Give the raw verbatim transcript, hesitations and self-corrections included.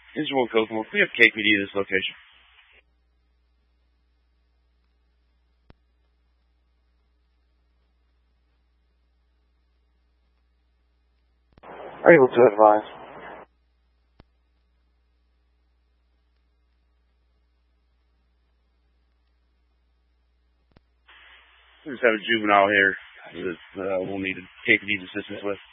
This is Will Kokomo. We have K P D at this location. Are able to advise. We just have a juvenile here that uh, we'll need K P D's assistance with.